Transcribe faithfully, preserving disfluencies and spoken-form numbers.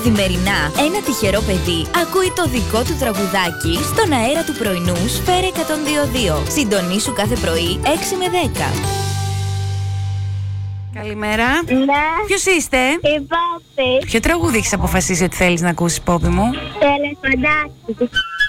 Καθημερινά ένα τυχερό παιδί ακούει το δικό του τραγουδάκι στον αέρα του πρωινού Σφαίρα εκατόν δύο κόμμα δύο. Συντονίσου κάθε πρωί έξι με δέκα. Καλημέρα. Ναι. Ποιος είστε? Η Πόπη. Ποιο τραγούδι έχεις αποφασίσει ότι θέλεις να ακούσεις, Πόπη μου? Το ελεφαντάκι.